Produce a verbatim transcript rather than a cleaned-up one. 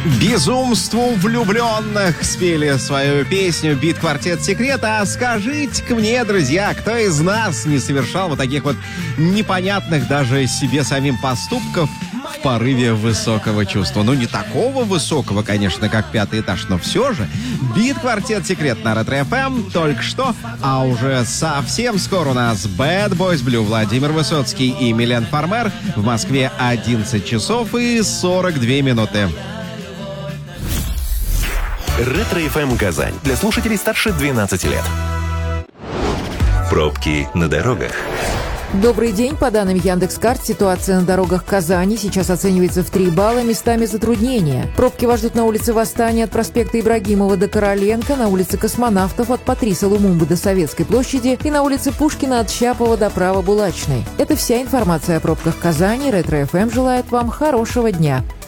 Безумству влюбленных спели свою песню «Бит-квартет Секрет». А скажите-ка мне, друзья, кто из нас не совершал вот таких вот непонятных даже себе самим поступков в порыве высокого чувства? Ну, не такого высокого, конечно, как «Пятый этаж», но все же «Бит-квартет Секрет» на Ретро-эф эм только что, а уже совсем скоро у нас Bad Boys Blue, Владимир Высоцкий и Милен Фармер. В Москве одиннадцать часов и сорок две минуты. Ретро-эф эм Казань. Для слушателей старше двенадцати лет. Пробки на дорогах. Добрый день. По данным Яндекс.Карт, ситуация на дорогах Казани сейчас оценивается в три балла, местами затруднения. Пробки вас ждут на улице Восстания от проспекта Ибрагимова до Короленко, на улице Космонавтов от Патриса Лумумбы до Советской площади и на улице Пушкина от Щапова до Право-Булачной. Это вся информация о пробках Казани. Ретро-эф эм желает вам хорошего дня.